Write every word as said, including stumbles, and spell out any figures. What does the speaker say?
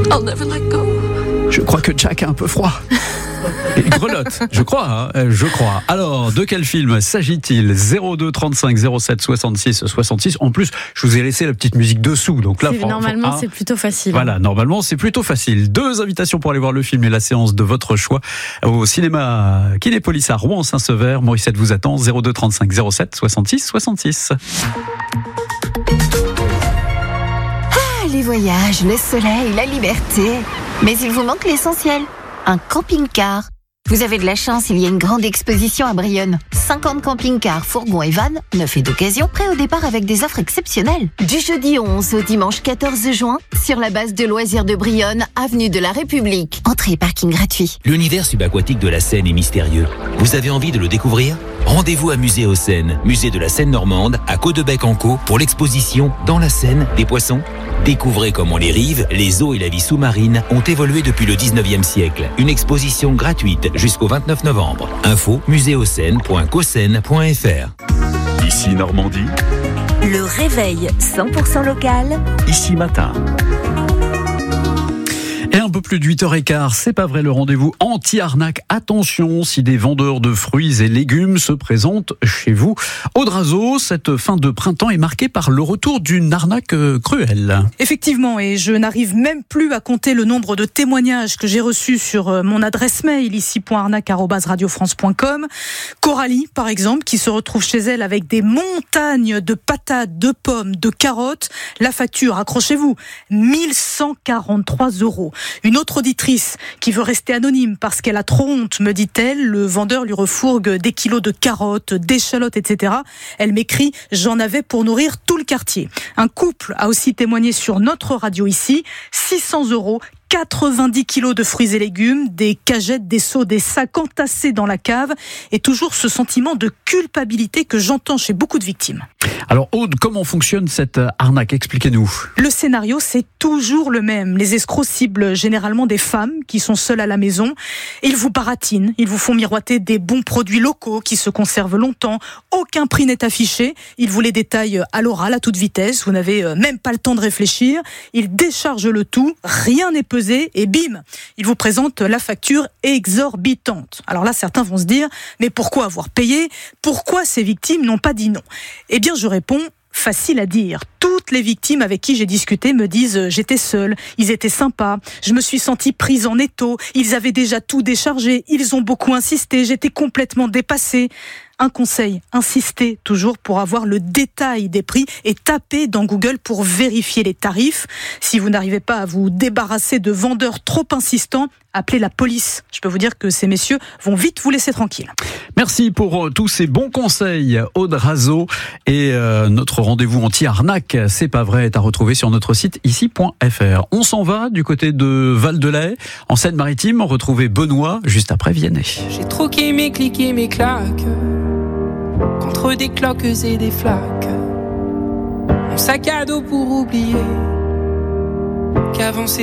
I'll never let go. Je crois que Jack a un peu froid. Et grelotte, je crois, hein, je crois. Alors, de quel film s'agit-il? Zéro deux trente-cinq zéro sept soixante-six soixante-six. En plus, je vous ai laissé la petite musique dessous. Donc là, c'est, normalement, ah, c'est plutôt facile. Voilà, normalement, c'est plutôt facile. Deux invitations pour aller voir le film et la séance de votre choix au cinéma Kinépolis à Rouen-Saint-Sever. Morissette vous attend. Zéro deux trente-cinq zéro sept soixante-six soixante-six. Ah, les voyages, le soleil, la liberté. Mais il vous manque l'essentiel. Un camping-car. Vous avez de la chance, il y a une grande exposition à Brionne. cinquante camping-cars, fourgons et vannes, neufs et d'occasion, prêts au départ avec des offres exceptionnelles. Du jeudi onze au dimanche quatorze juin, sur la base de loisirs de Brionne, avenue de la République. Entrée et parking gratuit. L'univers subaquatique de la Seine est mystérieux. Vous avez envie de le découvrir ? Rendez-vous à Musée aux Seines, musée de la Seine normande, à Caudebec-en-Caux, pour l'exposition Dans la Seine, des poissons. Découvrez comment les rives, les eaux et la vie sous-marine ont évolué depuis le dix-neuvième siècle. Une exposition gratuite jusqu'au vingt-neuf novembre. Info muséoseine point cosseine point f r. Ici Normandie. Le réveil cent pour cent local. Ici Matin. Et un peu plus de huit heures quinze, c'est pas vrai, le rendez-vous anti-arnaque. Attention, si des vendeurs de fruits et légumes se présentent chez vous. Audrazo, cette fin de printemps est marquée par le retour d'une arnaque cruelle. Effectivement, et je n'arrive même plus à compter le nombre de témoignages que j'ai reçus sur mon adresse mail, ici point arnaque arobase radio france point com. Coralie, par exemple, qui se retrouve chez elle avec des montagnes de patates, de pommes, de carottes. La facture, accrochez-vous, mille cent quarante-trois euros. Une autre auditrice qui veut rester anonyme parce qu'elle a trop honte, me dit-elle, le vendeur lui refourgue des kilos de carottes, d'échalotes, et cetera. Elle m'écrit « J'en avais pour nourrir tout le quartier ». Un couple a aussi témoigné sur notre radio ici, six cents euros, quatre-vingt-dix kilos de fruits et légumes, des cagettes, des seaux, des sacs entassés dans la cave, et toujours ce sentiment de culpabilité que j'entends chez beaucoup de victimes. Alors Aude, comment fonctionne cette arnaque? Expliquez-nous. Le scénario, c'est toujours le même. Les escrocs ciblent généralement des femmes qui sont seules à la maison. Ils vous baratinent, ils vous font miroiter des bons produits locaux qui se conservent longtemps. Aucun prix n'est affiché. Ils vous les détaillent à l'oral, à toute vitesse. Vous n'avez même pas le temps de réfléchir. Ils déchargent le tout, rien n'est pesé et bim, ils vous présentent la facture exorbitante. Alors là, certains vont se dire, mais pourquoi avoir payé? Pourquoi ces victimes n'ont pas dit non? Eh bien, je réponds, facile à dire. Toutes les victimes avec qui j'ai discuté me disent euh, j'étais seule, ils étaient sympas, je me suis sentie prise en étau, ils avaient déjà tout déchargé, ils ont beaucoup insisté, j'étais complètement dépassée. Un conseil, insistez toujours pour avoir le détail des prix et tapez dans Google pour vérifier les tarifs. Si vous n'arrivez pas à vous débarrasser de vendeurs trop insistants, appelez la police. Je peux vous dire que ces messieurs vont vite vous laisser tranquille. Merci pour euh, tous ces bons conseils, Audrazo. Et euh, notre rendez-vous anti-arnaque, c'est pas vrai, est à retrouver sur notre site ici point f r. On s'en va du côté de Val-de-Lay, en Seine-Maritime. Retrouvez Benoît juste après Vianney. J'ai troqué mes clics et mes claques contre des cloques et des flaques. Mon sac à dos pour oublier qu'avant